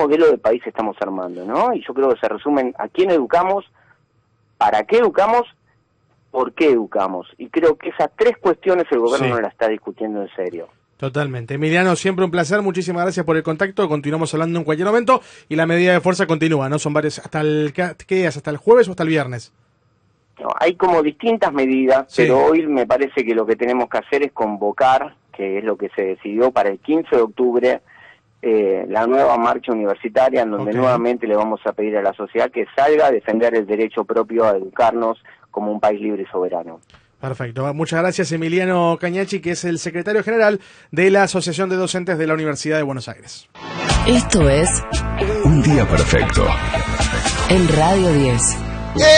modelo de país estamos armando, ¿no? Y yo creo que se resumen a quién educamos, para qué educamos, por qué educamos. Y creo que esas 3 cuestiones el gobierno no las está discutiendo en serio. Totalmente. Emiliano, siempre un placer, muchísimas gracias por el contacto, continuamos hablando en cualquier momento y la medida de fuerza continúa, ¿no? Son varios, ¿hasta el jueves o hasta el viernes? No, hay como distintas medidas, pero hoy me parece que lo que tenemos que hacer es convocar, que es lo que se decidió para el 15 de octubre, la nueva marcha universitaria, en donde nuevamente le vamos a pedir a la sociedad que salga a defender el derecho propio a educarnos como un país libre y soberano. Perfecto. Muchas gracias, Emiliano Cañachi, que es el secretario general de la Asociación de Docentes de la Universidad de Buenos Aires. Esto es Un Día Perfecto en Radio 10.